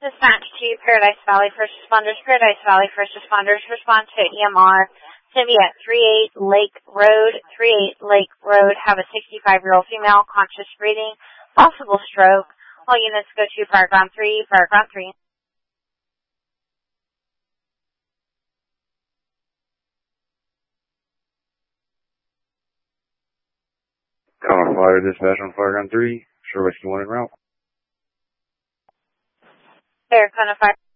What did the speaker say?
Dispatch to Paradise Valley First Responders. Paradise Valley First Responders respond to EMR. It's going to be at 38 Lake Road. 38 Lake Road. Have a 65-year-old female, conscious breathing, possible stroke. All units go to Paragon 3. Paragon 3. Car Fire Dispatch on Paragon 3. Sure Whiskey 1 en route. Air Fire.